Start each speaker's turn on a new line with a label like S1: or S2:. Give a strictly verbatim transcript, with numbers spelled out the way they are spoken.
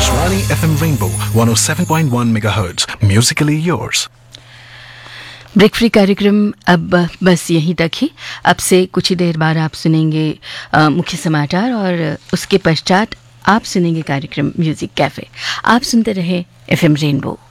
S1: Akashvani F M Rainbow one oh seven point one megahertz. Musically yours.
S2: Break free कार्यक्रम अब बस यहीं तक ही। अब से कुछ ही देर बाद आप सुनेंगे आ, मुख्य समाचार और उसके पश्चात आप सुनेंगे कार्यक्रम म्यूजिक कैफे। आप सुनते रहे एफ एम रेनबो।